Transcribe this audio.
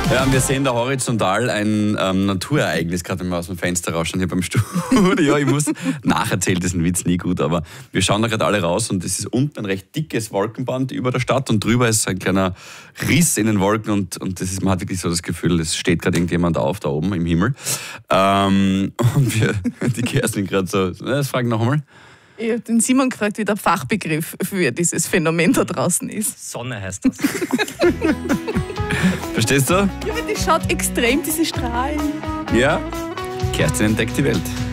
Ja, wir sehen da horizontal ein Naturereignis, gerade wenn wir aus dem Fenster rausschauen hier beim Studio. Ich muss nacherzählen, das ist ein Witz, nie gut, aber wir schauen da gerade alle raus und es ist unten ein recht dickes Wolkenband über der Stadt und drüber ist ein kleiner Riss in den Wolken und das ist, man hat wirklich so das Gefühl, es steht gerade irgendjemand auf da oben im Himmel. Und die Kerstin gerade so, das frage ich noch einmal. Ich habe den Simon gefragt, wie der Fachbegriff für dieses Phänomen da draußen ist. Sonne heißt das. Verstehst du? Ja, aber die schaut extrem, diese Strahlen. Ja. Kerstin entdeckt die Welt.